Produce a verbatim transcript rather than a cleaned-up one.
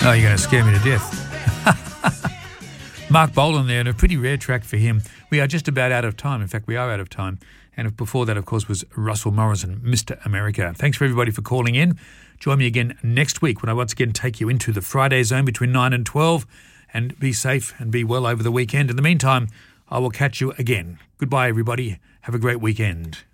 Oh, you're going to scare me to death. Mark Bolan there, and a pretty rare track for him. We are just about out of time. In fact, we are out of time. And before that, of course, was Russell Morrison, Mister America. Thanks for everybody for calling in. Join me again next week when I once again take you into the Friday zone between nine and twelve. And be safe and be well over the weekend. In the meantime, I will catch you again. Goodbye, everybody. Have a great weekend.